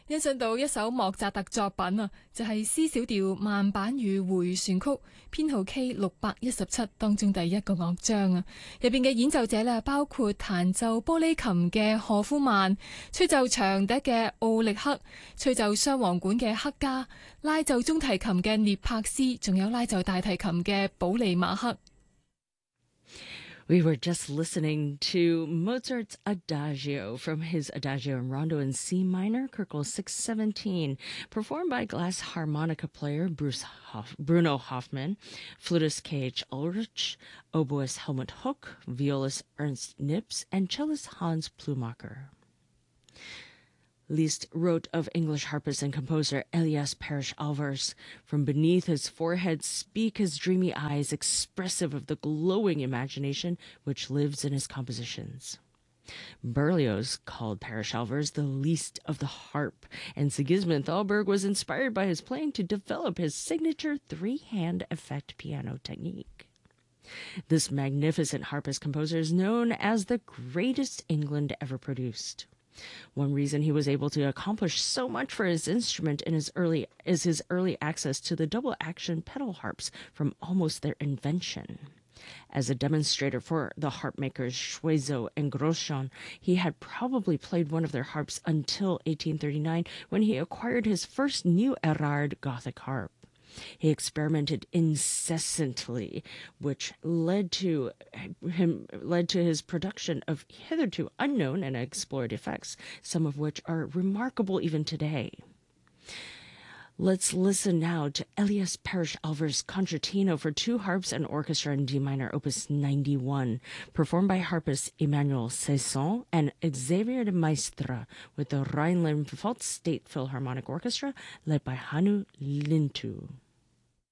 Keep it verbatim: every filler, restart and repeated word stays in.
欣賞到一首莫扎特作品啊，就係 C 小調慢板與迴旋曲，編號 K 六百一十七當中第一個樂章啊。入邊嘅演奏者咧，包括彈奏玻璃琴嘅賀夫曼、吹奏長笛嘅奧力克、吹奏雙簧管嘅克加、拉奏中提琴嘅涅柏斯，仲有拉奏大提琴嘅保利馬克。 We were just listening to Mozart's Adagio from his Adagio and Rondo in C minor, Kirkel six seventeen, performed by glass harmonica player Bruce Hoff- Bruno Hoffman, flutist K H Ulrich, oboist Helmut Hook, violist Ernst Nips, and cellist Hans Plumacher. Liszt wrote of English harpist and composer Elias Parrish Alvars, "From beneath his forehead speak his dreamy eyes, expressive of the glowing imagination which lives in his compositions." Berlioz called Parrish Alvars the Liszt of the harp, and Sigismund Thalberg was inspired by his playing to develop his signature three-hand effect piano technique. This magnificent harpist composer is known as the greatest England ever produced. One reason he was able to accomplish so much for his instrument in his early is his early access to the double-action pedal harps from almost their invention. As a demonstrator for the harp makers Schwezo and Grosjean, he had probably played one of their harps until eighteen thirty-nine, when he acquired his first new Erard Gothic harp. He experimented incessantly, which led to him led to his production of hitherto unknown and explored effects, some of which are remarkable even today. Let's listen now to Elias Parrish Alvars' Concertino for two harps and orchestra in D minor, opus ninety-one, performed by harpist Emmanuel Cesson and Xavier de Maistre with the Rhineland-Pfalz State Philharmonic Orchestra, led by Hannu Lintu.